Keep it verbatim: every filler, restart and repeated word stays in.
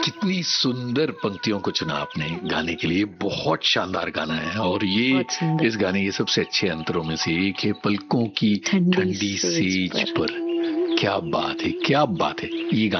कितनी सुंदर पंक्तियों को चुना आपने गाने के लिए, बहुत शानदार गाना है। और ये इस गाने के सबसे अच्छे अंतरों में से एक है, पलकों की ठंडी सेज पर। क्या बात है, क्या बात है ये गाना।